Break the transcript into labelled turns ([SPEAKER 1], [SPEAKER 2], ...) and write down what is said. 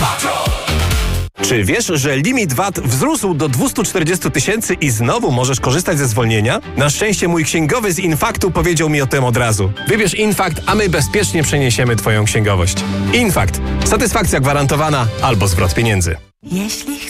[SPEAKER 1] Czy wiesz, że limit VAT wzrósł do 240 000 i znowu możesz korzystać ze zwolnienia? Na szczęście mój księgowy z Infaktu powiedział mi o tym od razu. Wybierz Infakt, a my bezpiecznie przeniesiemy twoją księgowość. Infakt. Satysfakcja gwarantowana albo zwrot pieniędzy.
[SPEAKER 2] Jeśli